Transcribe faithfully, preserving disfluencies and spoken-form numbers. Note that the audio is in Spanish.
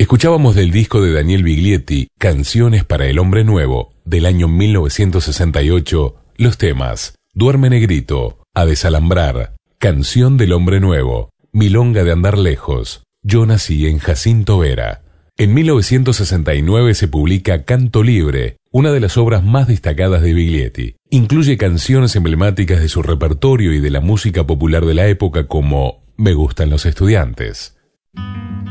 Escuchábamos del disco de Daniel Biglietti, Canciones para el Hombre Nuevo, del año mil novecientos sesenta y ocho, los temas Duerme Negrito, A Desalambrar, Canción del Hombre Nuevo, Milonga de Andar Lejos, Yo nací en Jacinto Vera. En mil novecientos sesenta y nueve se publica Canto Libre, una de las obras más destacadas de Biglietti. Incluye canciones emblemáticas de su repertorio y de la música popular de la época como Me gustan los estudiantes.